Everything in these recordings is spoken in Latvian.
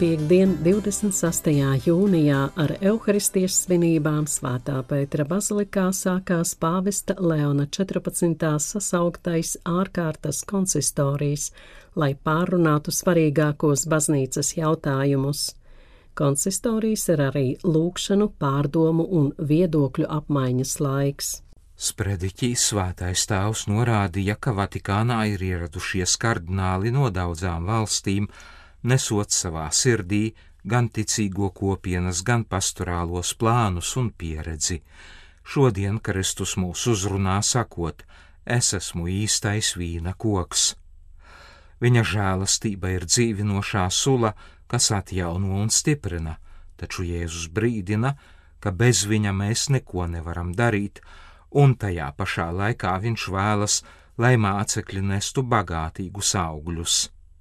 Piektdien, 26. jūnijā ar Euharistijas svinībām Svētā Pētera bazilikā sākās pāvesta Leona 14. sasauktais ārkārtas konsistorijas, lai pārrunātu svarīgākos baznīcas jautājumus. Konsistorijas ir arī lūgšanu, pārdomu un viedokļu apmaiņas laiks. Sprediķī Svētais Tēvs norādīja, ka Vatikānā ir ieradušies kardināli no daudzām valstīm, nesot savā sirdī gan ticīgo kopienas, gan pastorālos plānus un pieredzi. Šodien Kristus mūs uzrunā sakot: es esmu īstais vīna koks. Viņa žēlastība ir dzīvinošā sula, kas atjauno un stiprina, taču Jēzus brīdina, ka bez viņa mēs neko nevaram darīt, un tajā pašā laikā viņš vēlas, lai mācekļi nestu bagātīgus augļus.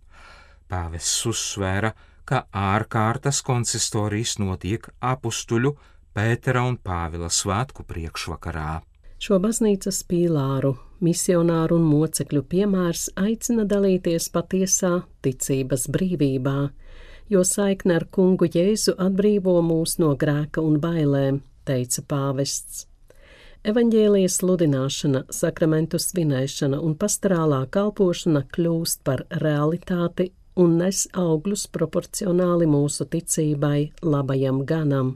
Pāvests uzsvēra, ka ārkārtas konsistorijas notiek apustuļu Pētera un Pāvila svētku priekšvakarā. Šo baznīcas pīlāru, misionāru un mocekļu piemērs aicina dalīties patiesā ticības brīvībā, jo saikne ar kungu Jēzu atbrīvo mūs no grēka un bailēm, teica pāvests. Evaņģēlijas sludināšana, sakramentu svinēšana un pastorālā kalpošana kļūst par realitāti un nes augļus proporcionāli mūsu ticībai, labajam ganam.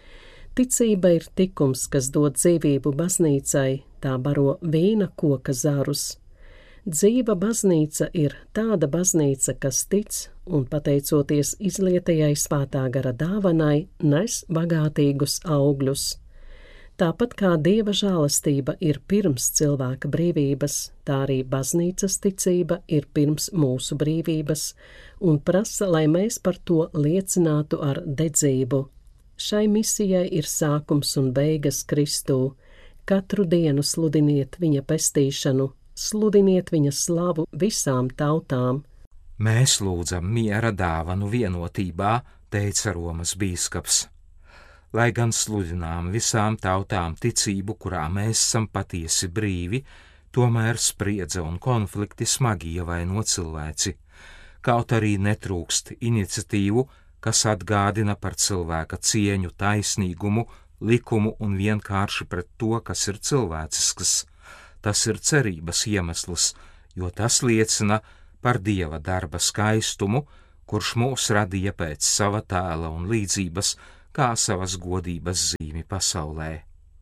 Ticība ir tikums, kas dod dzīvību baznīcai, tā baro vīna koka zarus. Dzīva baznīca ir tāda baznīca, kas tic un, pateicoties izlietajai svētā gara dāvanai, nes bagātīgus augļus. Tāpat kā Dieva žēlastība ir pirms cilvēka brīvības, tā arī baznīcas ticība ir pirms mūsu brīvības un prasa, lai mēs par to liecinātu ar dedzību. Šai misijai ir sākums un beigas Kristū. Katru dienu sludiniet viņa pestīšanu, sludiniet viņa slavu visām tautām. Mēs lūdzam miera dāvanu vienotībā, teica Romas bīskaps. Lai gan sludinām visām tautām ticību, kurā mēs esam patiesi brīvi, tomēr spriedze un konflikti smagi ievaino cilvēci. Kaut arī netrūkst iniciatīvu, kas atgādina par cilvēka cieņu, taisnīgumu, likumu un vienkārši pret to, kas ir cilvēcisks. Tas ir cerības iemesls, jo tas liecina par Dieva darba skaistumu, kurš mūs radīja pēc sava tēla un līdzības, kā savas godības zīmi pasaulē.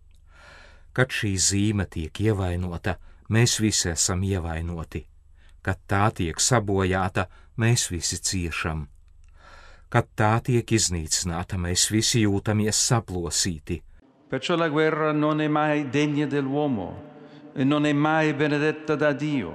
Kad šī zīme tiek ievainota, mēs visi esam ievainoti. Kad tā tiek sabojāta, mēs visi ciešam. Kad tā tiek iznīcināta, mēs visi jūtamies saplosīti. Perciò la guerra non è mai degna dell'uomo e non è mai benedetta da Dio.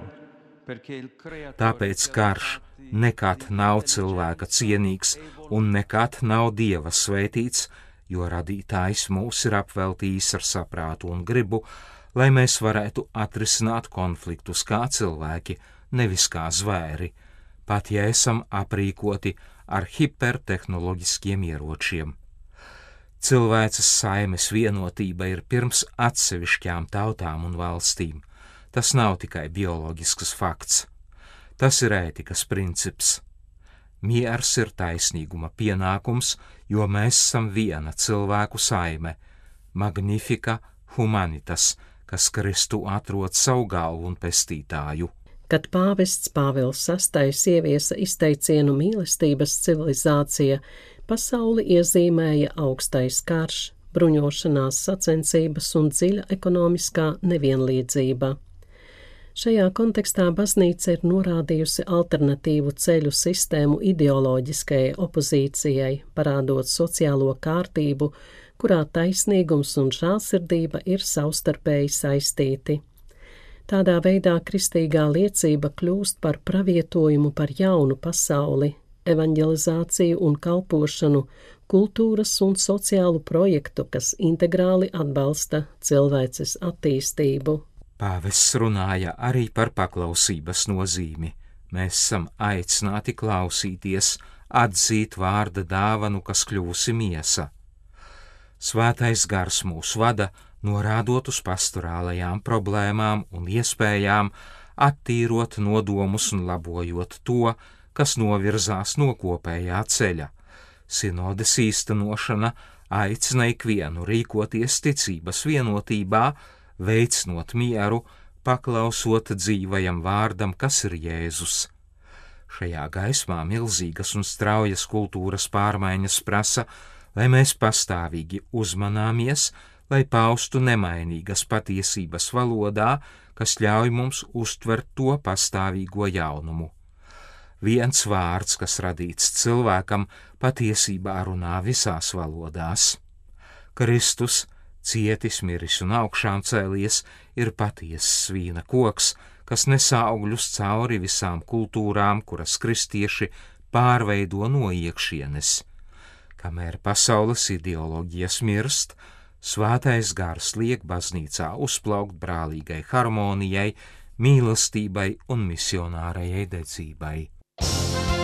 Tāpēc karš nekad nav cilvēka cienīgs un nekad nav Dieva svētīts, jo radītājs mūs ir apveltījis ar saprātu un gribu, lai mēs varētu atrisināt konfliktus kā cilvēki, nevis kā zvēri, pat ja esam aprīkoti ar hipertehnoloģiskiem ieročiem. Cilvēces saimes vienotība ir pirms atsevišķām tautām un valstīm. Tas nav tikai bioloģisks fakts. Tas ir ētikas princips. Miers ir taisnīguma pienākums, jo mēs esam viena cilvēku saime, magnifica humanitas, kas Kristu atrod savu galvu un pestītāju. Kad pāvests Pāvils VI ieviesa izteicienu mīlestības civilizācija, pasauli iezīmēja augstais karš, bruņošanās sacensības un dziļa ekonomiskā nevienlīdzība. Šajā kontekstā baznīca ir norādījusi alternatīvu ceļu sistēmu ideoloģiskajai opozīcijai, parādot sociālo kārtību, kurā taisnīgums un žēlsirdība ir savstarpēji saistīti. Tādā veidā kristīgā liecība kļūst par pravietojumu par jaunu pasauli, evanģelizāciju un kalpošanu, kultūras un sociālu projektu, kas integrāli atbalsta cilvēces attīstību. Pāvests runāja arī par paklausības nozīmi. Mēs esam aicināti klausīties, atzīt vārda dāvanu, kas kļūsi miesa. Svētais gars mūs vada, norādot uz pastorālajām problēmām un iespējām, attīrot nodomus un labojot to, kas novirzās no kopējā ceļa. Sinodes īstenošana aicina ikvienu rīkoties ticības vienotībā, veicinot mieru, paklausot dzīvajam vārdam, kas ir Jēzus. Šajā gaismā milzīgas un straujas kultūras pārmaiņas prasa, lai mēs pastāvīgi uzmanāmies, lai paustu nemainīgas patiesības valodā, kas ļauj mums uztvert to pastāvīgo jaunumu. Viens vārds, kas radīts cilvēkam, patiesībā runā visās valodās. Kristus, cietis, miris un augšām cēlies, ir patiesas vīna koks, kas nes augļus cauri visām kultūrām, kuras kristieši pārveido no iekšienes. Kamēr pasaules ideoloģijas mirst, Svētais gars liek baznīcā uzplaukt brālīgai harmonijai, mīlestībai un misionārajai dedzībai.